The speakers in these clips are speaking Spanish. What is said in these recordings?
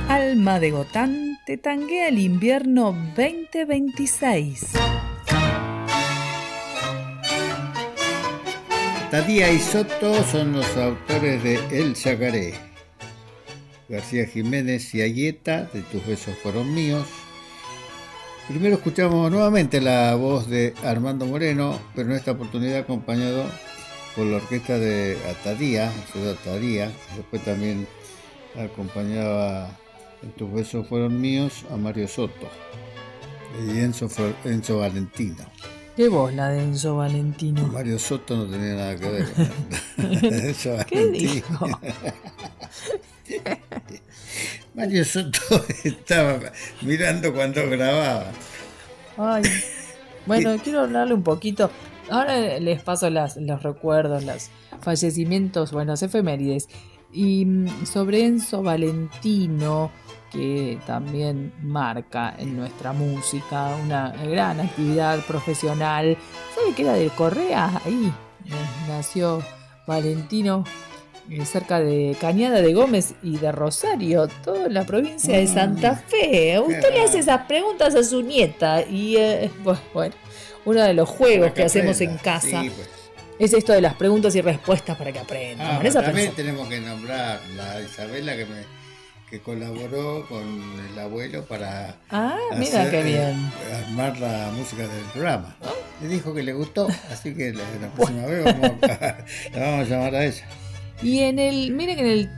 Alma de Gotán te tanguea el invierno 2026. Tadía y Soto son los autores de El Yacaré. García Jiménez y Ayeta, de Tus besos fueron míos. Primero escuchamos nuevamente la voz de Armando Moreno, pero en esta oportunidad acompañado por la orquesta de Tadía, Ciudad Tadía. Después también acompañaba en Tus besos fueron míos a Mario Soto y Enzo Valentino. ¿Qué voz la de Enzo Valentino? Mario Soto no tenía nada que ver con Enzo ¿Qué Valentino. dijo? Mario Soto estaba mirando cuando grababa. Ay, bueno, quiero hablarle un poquito. Ahora les paso los recuerdos, los fallecimientos, bueno, las efemérides. Y sobre Enzo Valentino, que también marca en nuestra música una gran actividad profesional. ¿Sabe que era de Correa? Ahí nació Valentino, cerca de Cañada de Gómez y de Rosario, todo en la provincia de Santa Fe. Usted le hace esas preguntas a su nieta y bueno, uno de los juegos que hacemos en casa es esto de las preguntas y respuestas para que aprendan. También tenemos que nombrar a Isabela que colaboró con el abuelo para mira qué bien. Armar la música del programa. Le dijo que le gustó, así que la próxima vez la vamos a llamar a ella. Y miren que en el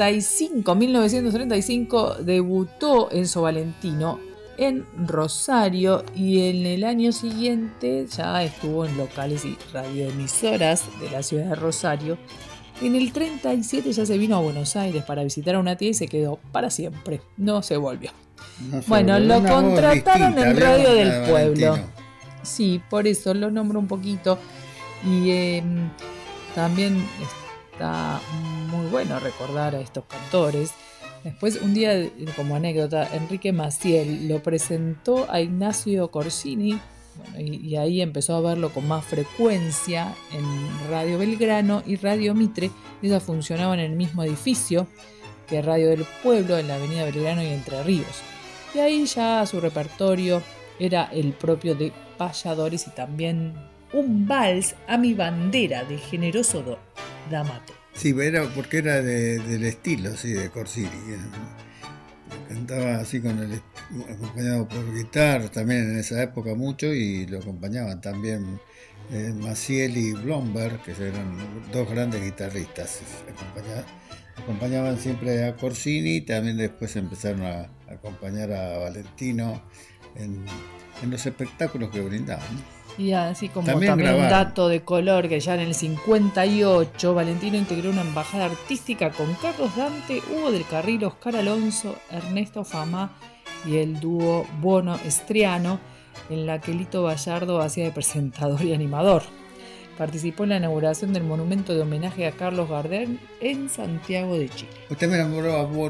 1935 debutó Enzo Valentino en Rosario y en el año siguiente ya estuvo en locales y radioemisoras de la ciudad de Rosario. En el 37 ya se vino a Buenos Aires para visitar a una tía y se quedó para siempre, no se volvió. Lo contrataron en Radio del Pueblo. Valentino. Sí, por eso lo nombro un poquito. Y también está muy bueno recordar a estos cantores. Después, un día, como anécdota, Enrique Maciel lo presentó a Ignacio Corsini, y ahí empezó a verlo con más frecuencia en Radio Belgrano y Radio Mitre. Esas funcionaban en el mismo edificio que Radio del Pueblo, en la Avenida Belgrano y Entre Ríos. Y ahí ya su repertorio era el propio de Payadores y también un vals a mi bandera de Generoso D'Amato. Sí, porque era del estilo, sí, de Corsini. Cantaba así acompañado por guitarra también en esa época mucho, y lo acompañaban también Maciel y Blomberg, que eran dos grandes guitarristas. Acompañaban siempre a Corsini, y también después empezaron a acompañar a Valentino en los espectáculos que brindaban. Y así como también un dato de color, que ya en el 58 Valentino integró una embajada artística con Carlos Dante, Hugo del Carril, Oscar Alonso, Ernesto Famá y el dúo Bono Estriano, en la que Lito Gallardo hacía de presentador y animador. Participó en la inauguración del monumento de homenaje a Carlos Gardel en Santiago de Chile. Usted me nombró a Bono.